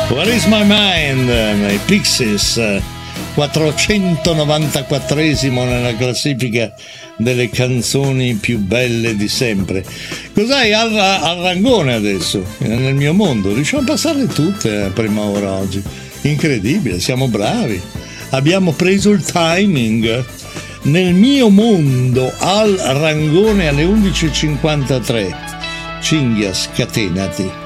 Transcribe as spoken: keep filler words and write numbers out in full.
Where is my mind? I Pixies, quattrocentonovantaquattresimo nella classifica delle canzoni più belle di sempre. Cos'hai al, al rangone adesso nel mio mondo? Riusciamo a passarle tutte a prima ora oggi. Incredibile, siamo bravi. Abbiamo preso il timing. Nel mio mondo al rangone alle undici e cinquantatré. Cinghia, scatenati.